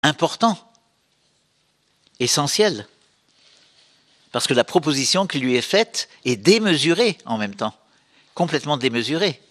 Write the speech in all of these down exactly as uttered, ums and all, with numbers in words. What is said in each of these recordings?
important, essentiel, parce que la proposition qui lui est faite est démesurée en même temps, complètement démesurée.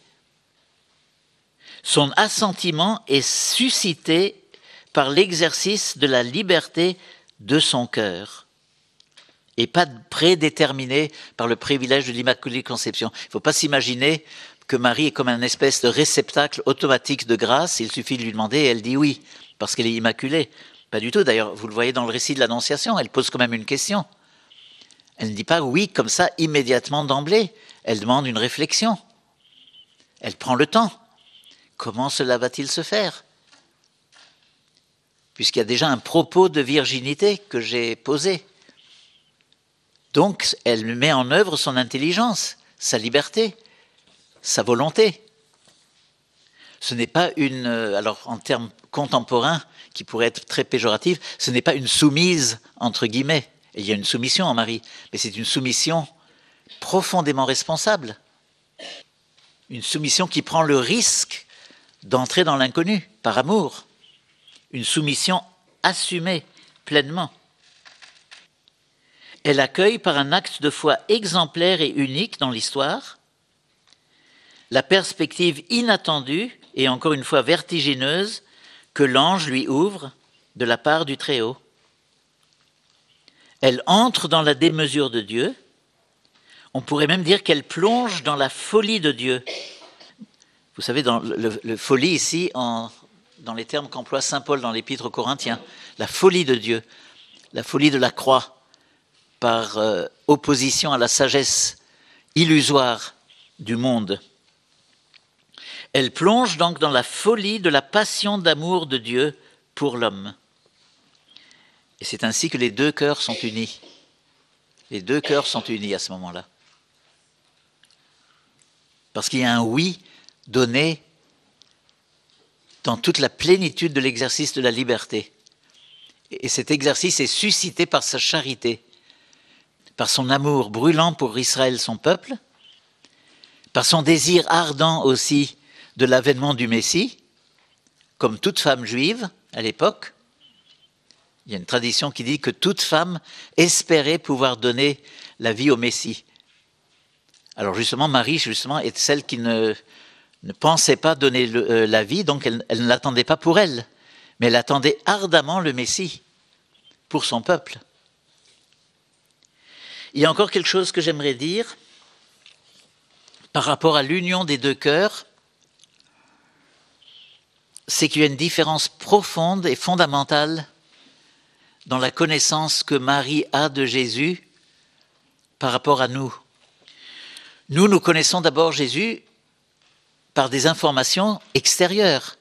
Son assentiment est suscité par l'exercice de la liberté de son cœur et pas prédéterminé par le privilège de l'Immaculée Conception. Il ne faut pas s'imaginer que Marie est comme un espèce de réceptacle automatique de grâce, il suffit de lui demander et elle dit oui, parce qu'elle est immaculée. Pas du tout, d'ailleurs, vous le voyez dans le récit de l'Annonciation, elle pose quand même une question. Elle ne dit pas oui comme ça immédiatement d'emblée, elle demande une réflexion. Elle prend le temps. Comment cela va-t-il se faire ? Puisqu'il y a déjà un propos de virginité que j'ai posé. Donc, elle met en œuvre son intelligence, sa liberté, sa volonté. Ce n'est pas une, alors en termes contemporains, qui pourraient être très péjoratifs, ce n'est pas une soumise, entre guillemets. Et il y a une soumission en Marie, mais c'est une soumission profondément responsable. Une soumission qui prend le risque d'entrer dans l'inconnu, par amour. Une soumission assumée pleinement. Elle accueille par un acte de foi exemplaire et unique dans l'histoire la perspective inattendue et encore une fois vertigineuse que l'ange lui ouvre de la part du Très-Haut. Elle entre dans la démesure de Dieu. On pourrait même dire qu'elle plonge dans la folie de Dieu. Vous savez, dans le, le, le folie ici, en, dans les termes qu'emploie saint Paul dans l'Épître aux Corinthiens, la folie de Dieu, la folie de la croix, par euh, opposition à la sagesse illusoire du monde. Elle plonge donc dans la folie de la passion d'amour de Dieu pour l'homme. Et c'est ainsi que les deux cœurs sont unis. Les deux cœurs sont unis à ce moment-là. Parce qu'il y a un oui donné dans toute la plénitude de l'exercice de la liberté. Et cet exercice est suscité par sa charité, par son amour brûlant pour Israël, son peuple, par son désir ardent aussi de l'avènement du Messie, comme toute femme juive à l'époque. Il y a une tradition qui dit que toute femme espérait pouvoir donner la vie au Messie. Alors justement, Marie justement, est celle qui ne, ne pensait pas donner le, euh, la vie, donc elle, elle ne l'attendait pas pour elle, mais elle attendait ardemment le Messie pour son peuple. Il y a encore quelque chose que j'aimerais dire par rapport à l'union des deux cœurs, c'est qu'il y a une différence profonde et fondamentale dans la connaissance que Marie a de Jésus par rapport à nous. Nous, nous connaissons d'abord Jésus par des informations extérieures.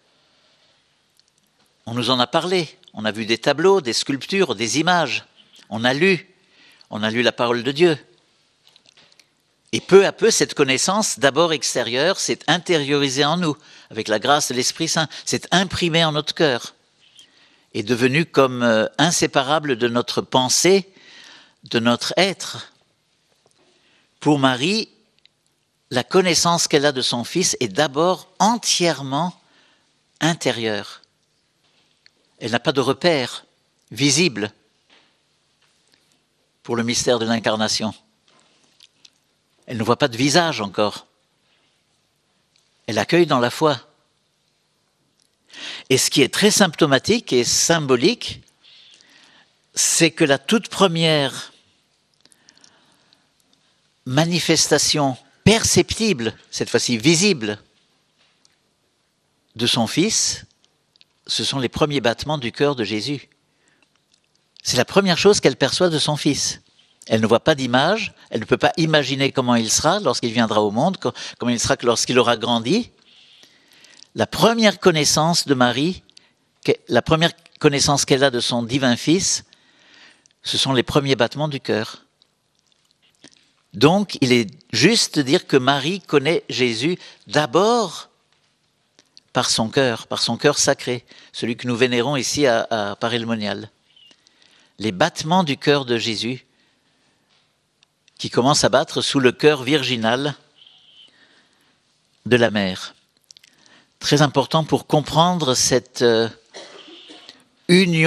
On nous en a parlé, on a vu des tableaux, des sculptures, des images, on a lu, on a lu la parole de Dieu. Et peu à peu, cette connaissance, d'abord extérieure, s'est intériorisée en nous, avec la grâce de l'Esprit Saint, s'est imprimée en notre cœur, est devenue comme euh, inséparable de notre pensée, de notre être. Pour Marie, la connaissance qu'elle a de son Fils est d'abord entièrement intérieure. Elle n'a pas de repère visible pour le mystère de l'incarnation. Elle ne voit pas de visage encore. Elle accueille dans la foi. Et ce qui est très symptomatique et symbolique, c'est que la toute première manifestation perceptible, cette fois-ci visible, de son Fils, ce sont les premiers battements du cœur de Jésus. C'est la première chose qu'elle perçoit de son Fils. Elle ne voit pas d'image, elle ne peut pas imaginer comment il sera lorsqu'il viendra au monde, comment il sera lorsqu'il aura grandi. La première connaissance de Marie, la première connaissance qu'elle a de son divin Fils, ce sont les premiers battements du cœur. Donc, il est juste de dire que Marie connaît Jésus d'abord par son cœur, par son cœur sacré, celui que nous vénérons ici à, à Paray-le-Monial. Les battements du cœur de Jésus qui commencent à battre sous le cœur virginal de la mère. Très important pour comprendre cette, euh, union